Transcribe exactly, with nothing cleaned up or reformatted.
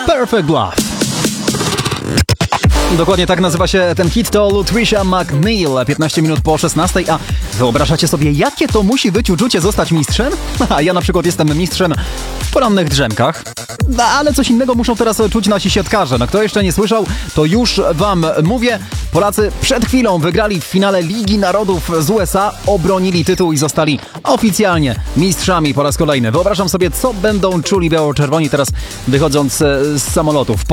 Perfect Love. Dokładnie tak nazywa się ten hit, to Latricia McNeil, piętnaście minut po szesnastej, a wyobrażacie sobie, jakie to musi być uczucie zostać mistrzem? A ja na przykład jestem mistrzem w porannych drzemkach. No, ale coś innego muszą teraz czuć nasi siatkarze. No kto jeszcze nie słyszał, to już wam mówię. Polacy przed chwilą wygrali w finale Ligi Narodów z U S A, obronili tytuł i zostali oficjalnie mistrzami po raz kolejny. Wyobrażam sobie, co będą czuli biało-czerwoni teraz wychodząc z samolotów.